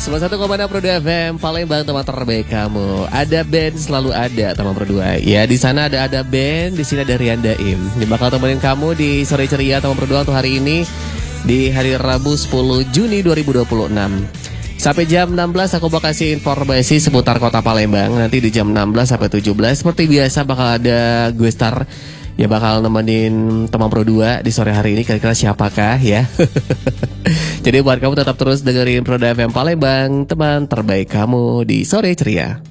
91,6 Pro FM Palembang, teman terbaik kamu. Ada band selalu ada, teman berdua. Ya, di sana ada band, di sini ada Rian Daim. Ini bakal temenin kamu di sore ceria teman berdua untuk hari ini di hari Rabu 10 Juni 2026. Sampai jam 16 aku bakal kasih informasi seputar kota Palembang. Nanti di jam 16 sampai 17 seperti biasa bakal ada gue star ya, bakal nemenin teman Pro 2 di sore hari ini. Kira-kira siapakah ya? Jadi buat kamu tetap terus dengerin Pro FM Palembang, teman terbaik kamu di sore ceria.